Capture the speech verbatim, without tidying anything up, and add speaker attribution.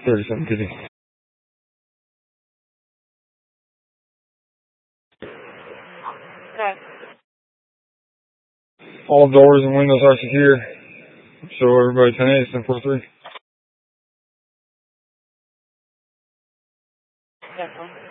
Speaker 1: thirty-seven fifty.
Speaker 2: Okay.
Speaker 1: All doors and windows are secure. So everybody ten eight, ten four three.
Speaker 2: Definitely.